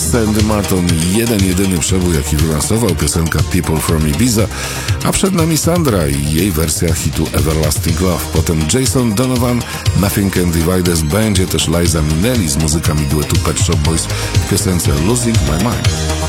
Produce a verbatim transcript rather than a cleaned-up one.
Sandy Martin, jeden jedyny przebój, jaki wylansował, piosenka People from Ibiza, a przed nami Sandra i jej wersja hitu Everlasting Love. Potem Jason Donovan, Nothing Can Divide Us, będzie też Liza Minnelli z muzykami duetu Pet Shop Boys w piosence Losing My Mind.